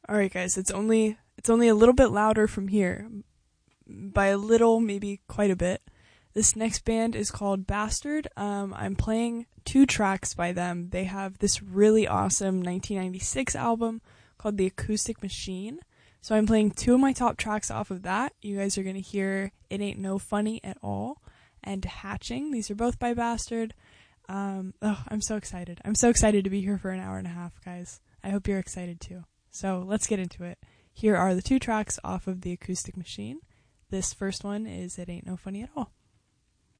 All right, guys, it's only a little bit louder from here. By a little, maybe quite a bit. This next band is called Bastard. I'm playing 2 tracks by them. They have this really awesome 1996 album called The Acoustic Machine. So I'm playing 2 of my top tracks off of that. You guys are going to hear It Ain't No Funny at All and Hatching. These are both by Bastard. I'm so excited. I'm so excited to be here for an hour and a half, guys. I hope you're excited too. So let's get into it. Here are the 2 tracks off of The Acoustic Machine. This first one is It Ain't No Funny at All.